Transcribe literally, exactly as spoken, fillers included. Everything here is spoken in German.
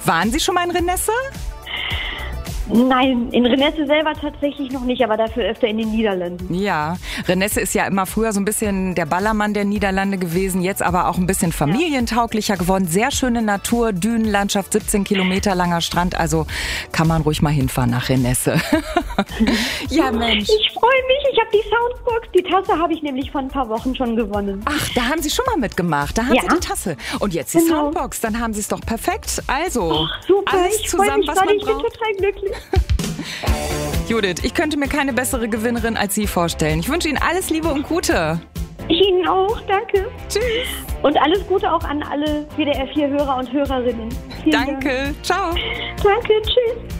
Waren Sie schon mal in Renesse? Nein, in Renesse selber tatsächlich noch nicht, aber dafür öfter in den Niederlanden. Ja, Renesse ist ja immer früher so ein bisschen der Ballermann der Niederlande gewesen, jetzt aber auch ein bisschen familientauglicher geworden. Sehr schöne Natur, Dünenlandschaft, siebzehn Kilometer langer Strand, also kann man ruhig mal hinfahren nach Renesse. Ja, Mensch. Ich freue mich, ich habe die Soundbox, die Tasse habe ich nämlich vor ein paar Wochen schon gewonnen. Ach, da haben Sie schon mal mitgemacht, da haben Ja. Sie die Tasse. Und jetzt die Genau. Soundbox, dann haben Sie es doch perfekt. Also, Ach, super, alles ich freue zusammen, mich was gerade, man ich bin braucht. total glücklich. Judith, ich könnte mir keine bessere Gewinnerin als Sie vorstellen. Ich wünsche Ihnen alles Liebe und Gute. Ihnen auch, danke. Tschüss. Und alles Gute auch an alle W D R vier Hörer und Hörerinnen. Vielen Danke. Ciao. Dank. Danke, tschüss.